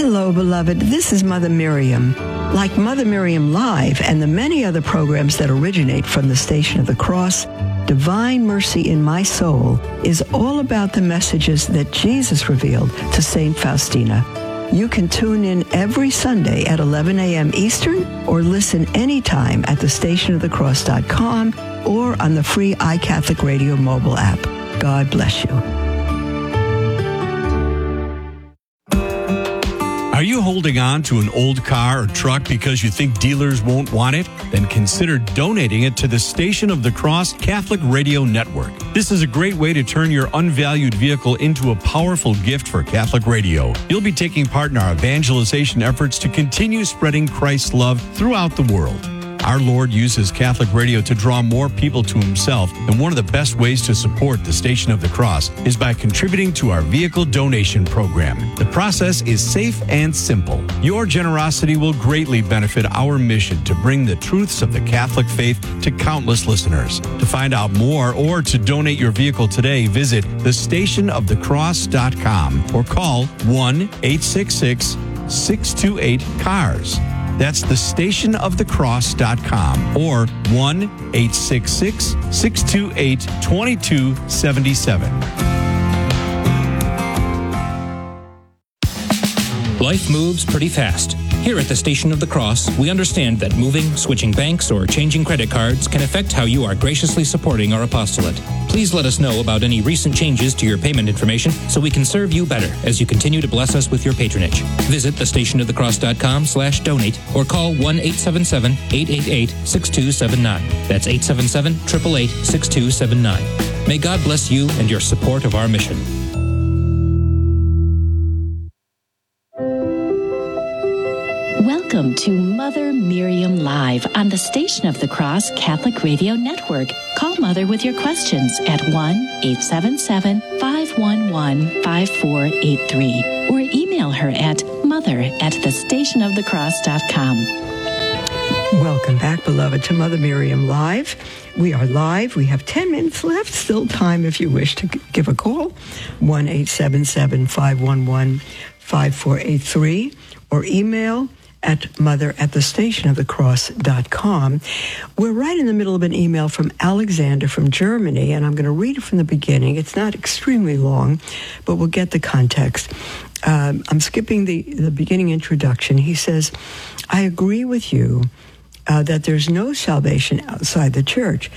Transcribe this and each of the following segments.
Hello, beloved. This is Mother Miriam. Like Mother Miriam Live and the many other programs that originate from the Station of the Cross, Divine Mercy in My Soul is all about the messages that Jesus revealed to St. Faustina. You can tune in every Sunday at 11 a.m. Eastern or listen anytime at thestationofthecross.com or on the free iCatholic Radio mobile app. God bless you. Are you holding on to an old car or truck because you think dealers won't want it? Then consider donating it to the Station of the Cross Catholic Radio Network. This is a great way to turn your unvalued vehicle into a powerful gift for Catholic radio. You'll be taking part in our evangelization efforts to continue spreading Christ's love throughout the world. Our Lord uses Catholic radio to draw more people to himself, and one of the best ways to support the Station of the Cross is by contributing to our vehicle donation program. The process is safe and simple. Your generosity will greatly benefit our mission to bring the truths of the Catholic faith to countless listeners. To find out more or to donate your vehicle today, visit thestationofthecross.com or call 1-866-628-CARS. That's thestationofthecross.com or 1-866-628-2277. Life moves pretty fast. Here at the Station of the Cross, we understand that moving, switching banks, or changing credit cards can affect how you are graciously supporting our apostolate. Please let us know about any recent changes to your payment information so we can serve you better as you continue to bless us with your patronage. Visit thestationofthecross.com/donate or call 1-877-888-6279. That's 877-888-6279. May God bless you and your support of our mission. Welcome to Mother Miriam Live on the Station of the Cross Catholic Radio Network. Call Mother with your questions at 1-877-511-5483 or email her at mother@thestationofthecross.com. Welcome back, beloved, to Mother Miriam Live. We are live. We have 10 minutes left. Still time if you wish to give a call. 1-877-511-5483 or email at mother@thestationofthecross.com. We're right in the middle of an email from Alexander from Germany, and I'm going to read it from the beginning. It's not extremely long, but we'll get the context. I'm skipping the beginning introduction. He says, I agree with you that there's no salvation outside the church,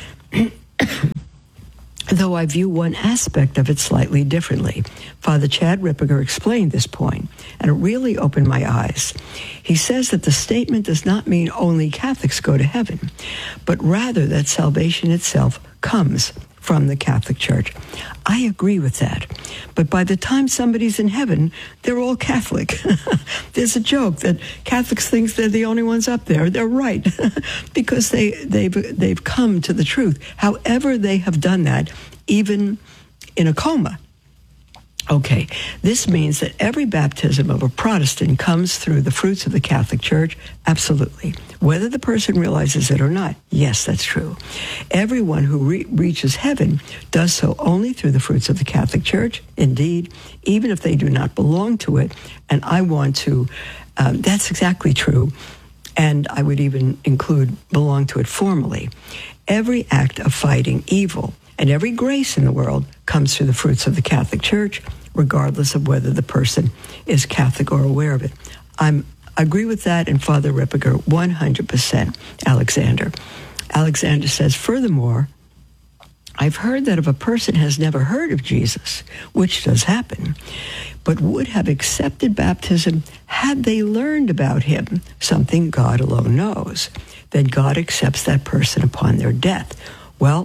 though I view one aspect of it slightly differently. Father Chad Ripperger explained this point, and it really opened my eyes. He says that the statement does not mean only Catholics go to heaven, but rather that salvation itself comes from the Catholic Church. I agree with that. But by the time somebody's in heaven, they're all Catholic. There's a joke that Catholics think they're the only ones up there. They're right, because they've come to the truth. However, they have done that, even in a coma. Okay, this means that every baptism of a Protestant comes through the fruits of the Catholic Church? Absolutely. Whether the person realizes it or not, yes, that's true. Everyone who reaches heaven does so only through the fruits of the Catholic Church, indeed, even if they do not belong to it. And I want to, that's exactly true. And I would even include belong to it formally. Every act of fighting evil and every grace in the world comes through the fruits of the Catholic Church, regardless of whether the person is Catholic or aware of it. I agree with that, and Father Ripperger, 100%, Alexander. Alexander says, furthermore, I've heard that if a person has never heard of Jesus, which does happen, but would have accepted baptism had they learned about him, something God alone knows, then God accepts that person upon their death. Well,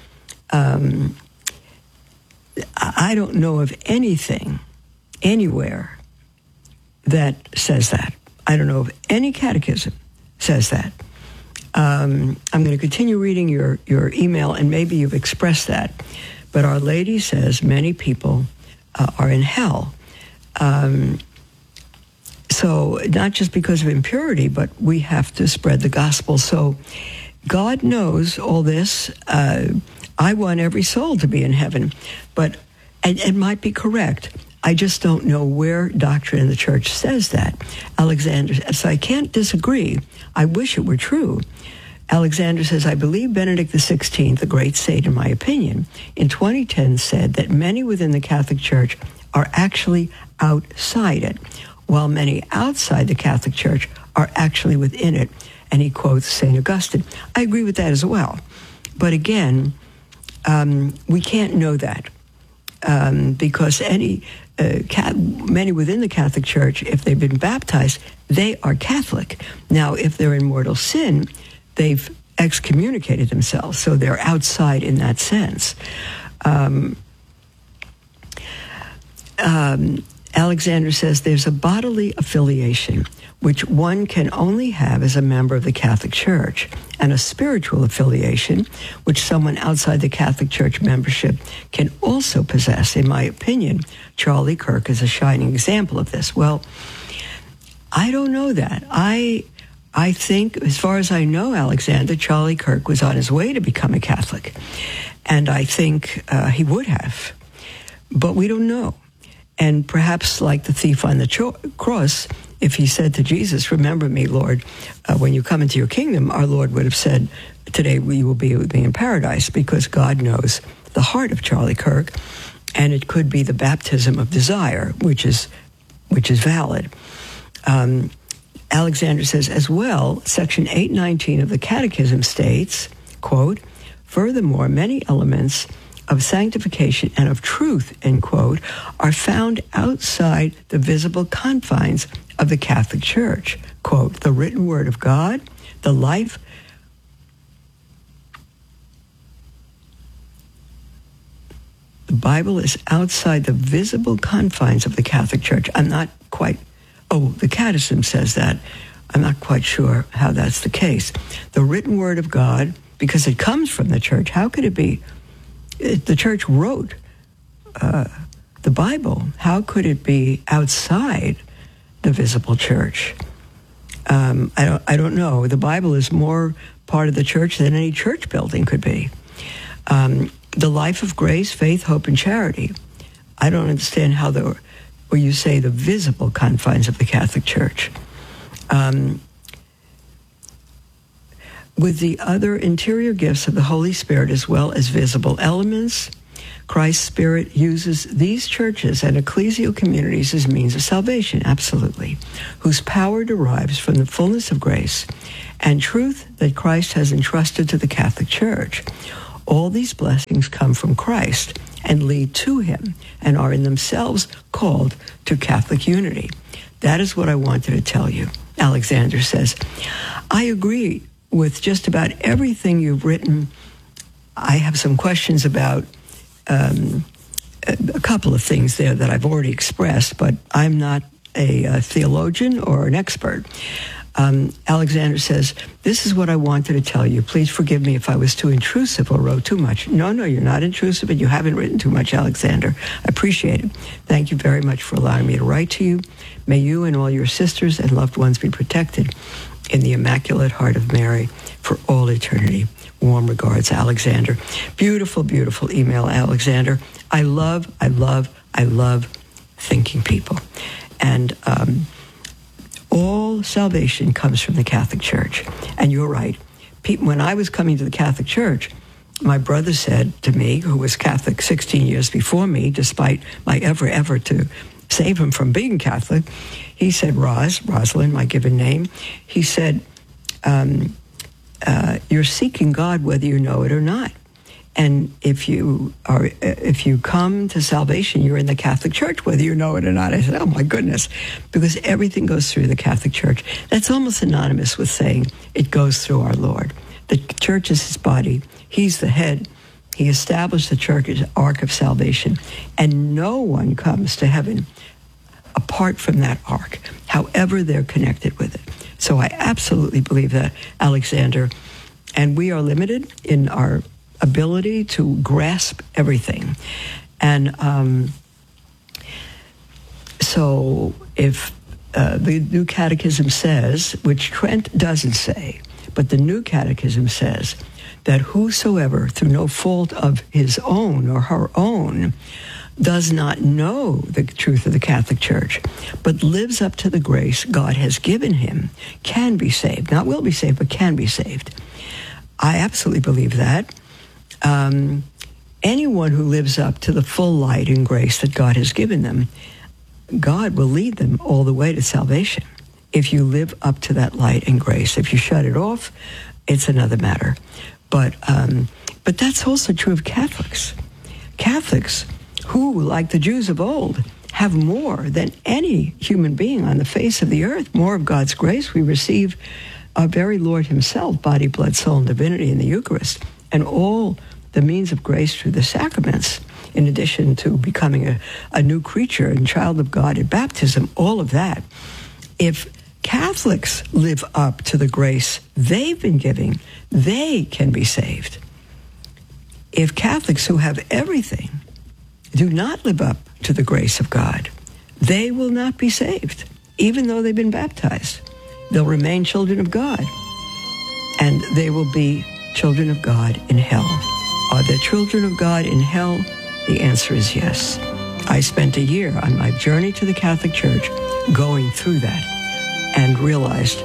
I don't know of anything anywhere that says that. I don't know of any catechism says that. I'm going to continue reading your email, and maybe you've expressed that. But Our Lady says many people are in hell. So not just because of impurity, but we have to spread the gospel. So God knows all this. I want every soul to be in heaven, but it might be correct. I just don't know where doctrine in the church says that. Alexander, so I can't disagree. I wish it were true. Alexander says, I believe Benedict XVI, the great saint in my opinion, in 2010 said that many within the Catholic Church are actually outside it, while many outside the Catholic Church are actually within it. And he quotes St. Augustine. I agree with that as well. But again, we can't know that because many within the Catholic Church, if they've been baptized, they are Catholic. Now, if they're in mortal sin, they've excommunicated themselves, so they're outside in that sense. Alexander says there's a bodily affiliation which one can only have as a member of the Catholic Church, and a spiritual affiliation which someone outside the Catholic Church membership can also possess. In my opinion, Charlie Kirk is a shining example of this. Well, I don't know that. I think, as far as I know, Alexander, Charlie Kirk was on his way to become a Catholic. And I think he would have. But we don't know. And perhaps like the thief on the cross, if he said to Jesus, remember me, Lord, when you come into your kingdom, our Lord would have said, today we will be in paradise, because God knows the heart of Charlie Kirk. And it could be the baptism of desire, which is valid. Alexander says, as well, Section 819 of the Catechism states, quote, furthermore, many elements of sanctification and of truth, end quote, are found outside the visible confines of the Catholic Church. Quote, the written word of God, the life, the Bible is outside the visible confines of the Catholic Church. I'm not quite... Oh, the Catechism says that. I'm not quite sure how that's the case. The written word of God, because it comes from the church, how could it be? The church wrote the Bible. How could it be outside the visible church? I don't know. The Bible is more part of the church than any church building could be. The life of grace, faith, hope, and charity. I don't understand how where you say the visible confines of the Catholic Church. With the other interior gifts of the Holy Spirit as well as visible elements, Christ's Spirit uses these churches and ecclesial communities as means of salvation, absolutely, whose power derives from the fullness of grace and truth that Christ has entrusted to the Catholic Church. All these blessings come from Christ and lead to him and are in themselves called to Catholic unity. That is what I wanted to tell you. Alexander says, I agree with just about everything you've written. I have some questions about a couple of things there that I've already expressed, but I'm not a theologian or an expert. Alexander says, this is what I wanted to tell you. Please forgive me if I was too intrusive or wrote too much. No, you're not intrusive, and you haven't written too much, Alexander. I appreciate it. Thank you very much for allowing me to write to you. May you and all your sisters and loved ones be protected in the Immaculate Heart of Mary for all eternity. Warm regards, Alexander. Beautiful, beautiful email, Alexander. I love thinking people. And all salvation comes from the Catholic Church. And you're right. When I was coming to the Catholic Church, my brother said to me, who was Catholic 16 years before me, despite my effort to save him from being Catholic, he said, Rosalind, my given name, he said, you're seeking God whether you know it or not. And if you come to salvation, you're in the Catholic Church, whether you know it or not. I said, oh my goodness, because everything goes through the Catholic Church. That's almost synonymous with saying it goes through our Lord. The church is his body. He's the head. He established the church as ark of salvation. And no one comes to heaven apart from that ark, however they're connected with it. So I absolutely believe that, Alexander. And we are limited in our ability to grasp everything. And so if the New Catechism says, which Trent doesn't say, but the New Catechism says that whosoever, through no fault of his own or her own, does not know the truth of the Catholic Church, but lives up to the grace God has given him, can be saved. Not will be saved, but can be saved. I absolutely believe that. Anyone who lives up to the full light and grace that God has given them, God will lead them all the way to salvation. If you live up to that light and grace, if you shut it off, it's another matter. But that's also true of Catholics. Catholics who, like the Jews of old, have more than any human being on the face of the earth, more of God's grace. We receive our very Lord himself, body, blood, soul, and divinity in the Eucharist, and all the means of grace through the sacraments, in addition to becoming a new creature and child of God at baptism, all of that. If Catholics live up to the grace they've been giving, they can be saved. If Catholics who have everything do not live up to the grace of God, they will not be saved, even though they've been baptized. They'll remain children of God, and they will be children of God in hell. Are there children of God in hell? The answer is yes. I spent a year on my journey to the Catholic Church going through that and realized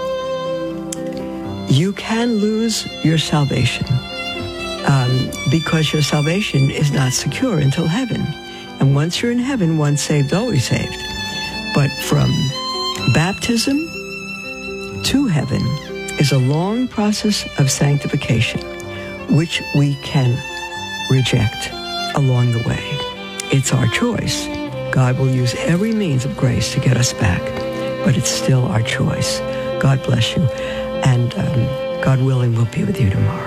you can lose your salvation because your salvation is not secure until heaven. And once you're in heaven, once saved, always saved. But from baptism to heaven is a long process of sanctification, which we can reject along the way. It's our choice. God will use every means of grace to get us back, but it's still our choice. God bless you, and God willing, we'll be with you tomorrow.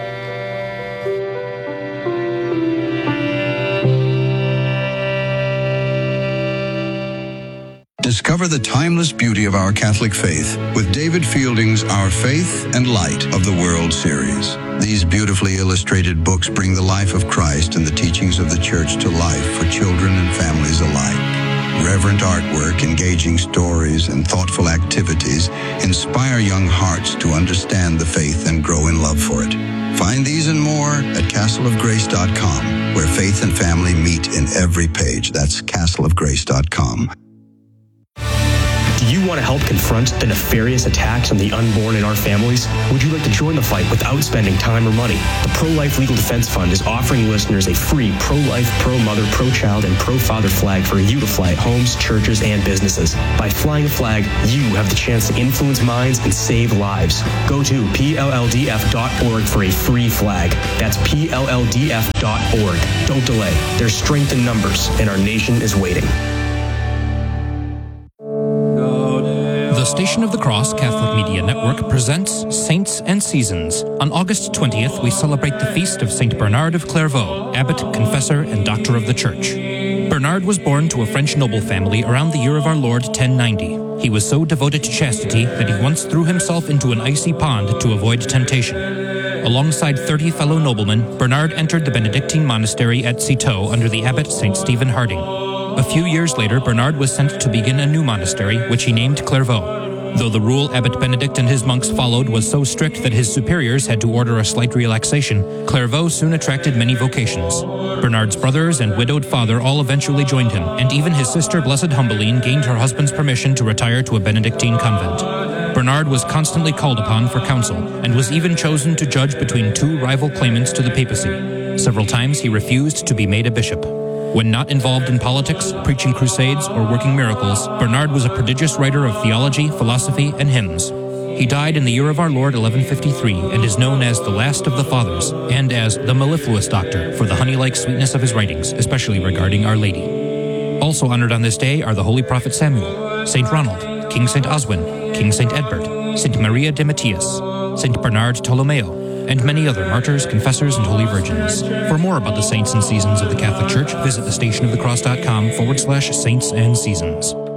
Discover the timeless beauty of our Catholic faith with David Fielding's Our Faith and Light of the World series. These beautifully illustrated books bring the life of Christ and the teachings of the Church to life for children and families alike. Reverent artwork, engaging stories, and thoughtful activities inspire young hearts to understand the faith and grow in love for it. Find these and more at castleofgrace.com, where faith and family meet in every page. That's castleofgrace.com. Do you want to help confront the nefarious attacks on the unborn in our families? Would you like to join the fight without spending time or money? The Pro-Life Legal Defense Fund is offering listeners a free pro-life, pro-mother, pro-child, and pro-father flag for you to fly at homes, churches, and businesses. By flying a flag, you have the chance to influence minds and save lives. Go to PLLDF.org for a free flag. That's PLLDF.org. Don't delay. There's strength in numbers, and our nation is waiting. The Station of the Cross Catholic Media Network presents Saints and Seasons. On August 20th, we celebrate the feast of Saint Bernard of Clairvaux, abbot, confessor, and doctor of the Church. Bernard was born to a French noble family around the year of our Lord 1090. He was so devoted to chastity that he once threw himself into an icy pond to avoid temptation. Alongside 30 fellow noblemen, Bernard entered the Benedictine monastery at Citeaux under the abbot St. Stephen Harding. A few years later, Bernard was sent to begin a new monastery, which he named Clairvaux. Though the rule Abbot Benedict and his monks followed was so strict that his superiors had to order a slight relaxation, Clairvaux soon attracted many vocations. Bernard's brothers and widowed father all eventually joined him, and even his sister Blessed Humbeline gained her husband's permission to retire to a Benedictine convent. Bernard was constantly called upon for counsel, and was even chosen to judge between two rival claimants to the papacy. Several times he refused to be made a bishop. When not involved in politics, preaching crusades, or working miracles, Bernard was a prodigious writer of theology, philosophy, and hymns. He died in the year of our Lord 1153 and is known as the last of the Fathers and as the mellifluous doctor for the honey-like sweetness of his writings, especially regarding Our Lady. Also honored on this day are the Holy Prophet Samuel, St. Ronald, King St. Oswin, King St. Edbert, St. Maria de Matthias, St. Bernard Tolomeo, and many other martyrs, confessors, and holy virgins. For more about the saints and seasons of the Catholic Church, visit thestationofthecross.com/saints and seasons.